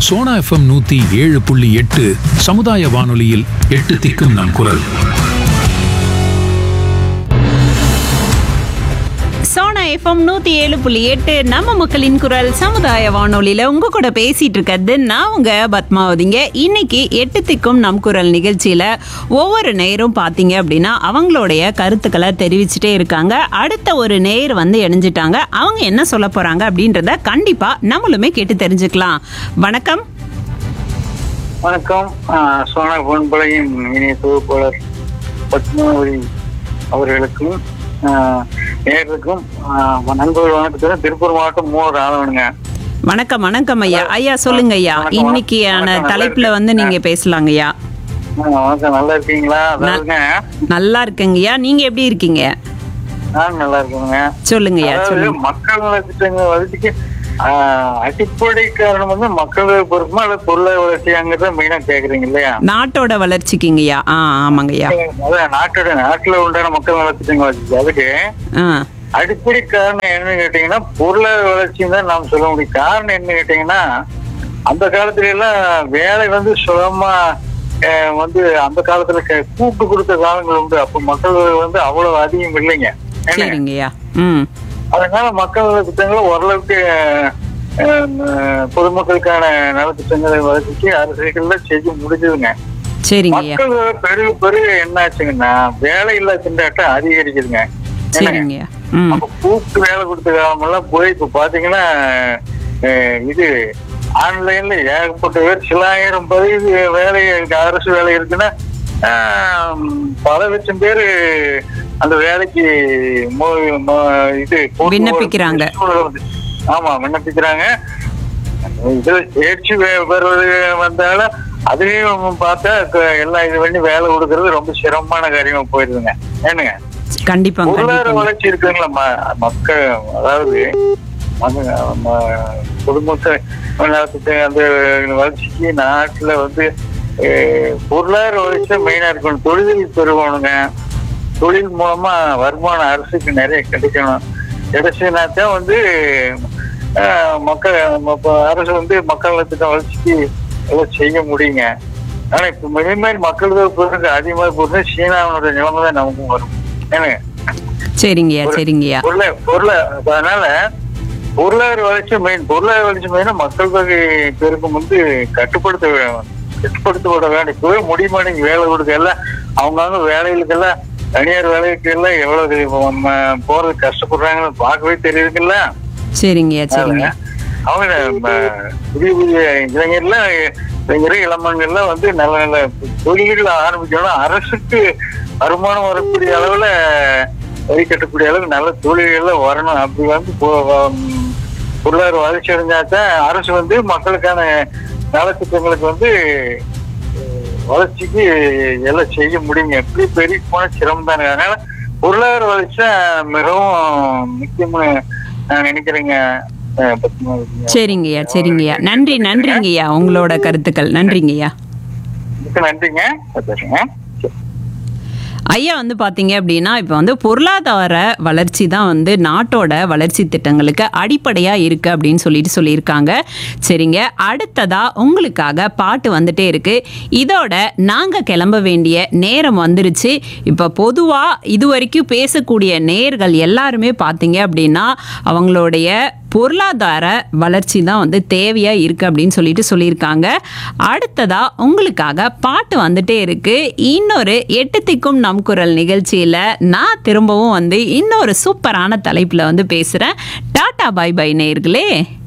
Sona FM 107.8 சமுதாய வானொலியில் 8 திக்கும் நம் குரல். சோனா எஃப்எம் 107.8 நம்ம மக்களின் குரல் சமுதாய வானொலியில உங்க கூட பேசிட்டு இருக்கிறது நான் உங்க பத்மாவதிங்க. இன்னைக்கு 8 திக்கும் நம் குரல் நிகழ்ச்சியில ஒவ்வொரு நேரும் பாத்தீங்க அப்படின்னா அவங்களுடைய கருத்துக்களை தெரிவிச்சுட்டே இருக்காங்க. அடுத்த ஒரு நேர் வந்து இணைஞ்சிட்டாங்க. அவங்க என்ன சொல்ல போறாங்க அப்படின்றத கண்டிப்பா நம்மளுமே கேட்டு தெரிஞ்சுக்கலாம். வணக்கம். வணக்கம். சோனா பொன்பளையின் இணைய தொகுப்பாளர் பத்மாவதி அவர்களுக்கும் நேருக்கும் நண்பர்கள் வணக்கத்துடன் திருப்பூர் மாவட்டம் மூவர் ஆதவனுங்க. வணக்கம். வணக்கம் ஐயா. ஐயா சொல்லுங்க ஐயா. இன்னைக்கான தலைப்புல வந்து நீங்க பேசலாங்க ஐயா. வணக்கம். நல்லா இருக்கீங்களா? நல்லா இருக்கேங்கய்யா. நீங்க எப்படி இருக்கீங்க? நான் நல்லா இருக்கேங்க. சொல்லுங்க ஐயா. சொல்லுங்க. மக்கள் நலத்திட்டங்கள் வளர்ச்சிக்கு அடிப்படை காரணம் வந்து மக்கள் பொறுப்புமா அல்லது பொருளாதார வளர்ச்சியாங்கிறத மெயினா கேக்குறீங்க இல்லையா? நாட்டோட வளர்ச்சிக்குங்கய்யா. ஆமாங்கய்யா. நாட்டுல உண்டான மக்கள் நலத்திட்டங்கள் வளர்ச்சி அதுக்கு அடிப்படை காரணம் என்னன்னு கேட்டீங்கன்னா பொருளாதார வளர்ச்சின்னு தான் நாம் சொல்ல முடியும். காரணம் என்ன கேட்டீங்கன்னா அந்த காலத்துல எல்லாம் வேலை வந்து சுலமா வந்து அந்த காலத்துல கூட்டு கொடுத்த காலங்கள் உண்டு. அப்ப மக்கள் வந்து அவ்வளவு அதிகம் இல்லைங்க. சரிங்கய்யா. அதனால மக்கள் நலத்திட்டங்களை ஓரளவுக்கு பொதுமக்களுக்கான நலத்திட்டங்களை வளர்ச்சிக்கு அரசுகள்ல செய்ய முடிஞ்சதுங்க. மக்கள் பெருக என்ன ஆச்சுங்கன்னா வேலை இல்லா திண்டாட்டம் அதிகரிக்குதுங்க. அப்ப கூப்பிட்டு வேலை கொடுத்த காலமெல்லாம் போய் இப்ப பாத்தீங்கன்னா இது ஆன்லைன்ல ஏகப்பட்ட பேர் சில ஆயிரம் பதிவு வேலை அரசு வேலை இருக்குன்னா பல லட்சம் பேரு அந்த வேலைக்கு இது விண்ணப்பிக்கிறாங்க. ஆமா விண்ணப்பிக்கிறாங்க. இதுல தேர்ச்சி பெறுவது வந்தாலும் அதையும் பார்த்தா எல்லாம் இது பண்ணி வேலை கொடுக்கறது ரொம்ப சிரமமான காரியமா போயிருதுங்க. ஏனுங்க கண்டிப்பா பொருளாதார வளர்ச்சி இருக்குங்களா மக்கள் அதாவது பொதுமக்கள் அந்த வளர்ச்சிக்கு நாட்டுல வந்து பொருளாதார வளர்ச்சி மெயினா இருக்கணும். தொழில் பெருகணுங்க. தொழில் மூலமா வருமானம் அரசுக்கு நிறைய கிடைக்கணும். கிடைச்சுனாத்தான் வந்து மக்கள் அரசு வந்து மக்கள் நலத்திட்டம் வளர்ச்சிக்கு எல்லாம் செய்ய முடியுங்க. ஆனா இப்ப மினிமம் மக்கள் பொருளுக்கு அதிகமா போறது சீனாவோட நிலைமை தான் நமக்கும் வரும். ஏனுங்க சரிங்கய்யா. சரிங்கய்யா. அதனால பொருளாதார வளர்ச்சி மெயின். பொருளாதார வளர்ச்சி மெயினா மக்கள் தொகை பெருக்கம் வந்து கட்டுப்படுத்த விட வேண்டும். இப்பவே முடியுமா நீங்க வேலை கொடுக்க எல்லாம் அவங்க வேலைகளுக்கெல்லாம் தனியார் வேலைக்கு எல்லாம் எவ்வளவு போறது கஷ்டப்படுறாங்கன்னு பார்க்கவே தெரியுதுல்ல. சரிங்கய்யா. சரிங்க. அவங்க புதிய இளைஞர் இளமங்கள்லாம் வந்து நல்ல நல்ல தொழில்கள் ஆரம்பிக்கணும். அரசுக்கு வருமானம் வரக்கூடிய அளவுல வரி கட்டக்கூடிய அளவுக்கு நல்ல தொழில்கள்லாம் வரணும். அப்படி வந்து பொருளாதார வளர்ச்சி அடைஞ்சாதான் அரசு வந்து மக்களுக்கான நலத்திட்டங்களுக்கு வந்து வளர்ச்சிக்கு எல்லாம் செய்ய முடியுங்க. எப்படி பெரிய போன சிரமம் தானே. அதனால பொருளாதார வளர்ச்சி மிகவும் முக்கியம்னு நான் நினைக்கிறேங்க. சரிங்கய்யா. சரிங்கய்யா. நன்றிங்கய்யா உங்களோட கருத்துக்கள். நன்றிங்கய்யா. நன்றிங்க. ஐயா வந்து பார்த்தீங்க அப்படின்னா இப்போ வந்து பொருளாதார வளர்ச்சி தான் வந்து நாட்டோட வளர்ச்சி திட்டங்களுக்கு அடிப்படையாக இருக்குது அப்படின்னு சொல்லியிருக்காங்க. சரிங்க. அடுத்ததாக உங்களுக்காக பாட்டு வந்துட்டே இருக்குது. இதோட நாங்கள் கிளம்ப வேண்டிய நேரம் வந்துருச்சு. இப்போ பொதுவாக இது வரைக்கும் பேசக்கூடிய நேயர்கள் எல்லாருமே பார்த்தீங்க அப்படின்னா அவங்களுடைய பொருளாதார வளர்ச்சி தான் வந்து தேவையாக இருக்குது அப்படின்னு சொல்லியிருக்காங்க. அடுத்ததாக உங்களுக்காக பாட்டு வந்துட்டே இருக்குது. இன்னொரு 8 திக்கும் நம் குரல் நிகழ்ச்சியில் நான் திரும்பவும் வந்து இன்னொரு சூப்பரான தலைப்பில் வந்து பேசுகிறேன். டாடா பை பை நேயர்களே.